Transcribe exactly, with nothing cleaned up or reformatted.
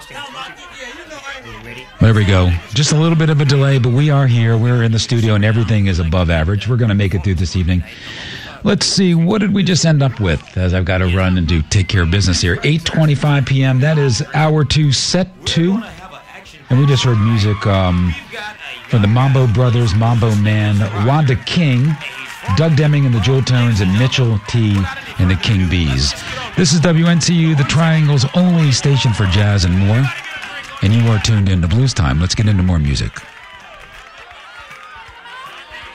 There we go. Just a little bit of a delay, but we are here. We're in the studio, and everything is above average. We're going to make it through this evening. Let's see. What did we just end up with? As I've got to run and do take care of business here. eight twenty-five p.m. That is hour two, set two. And we just heard music um, from the Mambo Brothers, Mambo Man, Wanda King, Doug Deming and the Jewel Tones, and Mitchell T. and the King Bees. This is W N C U, the Triangle's only station for jazz and more. And you are tuned in to Blues Time. Let's get into more music.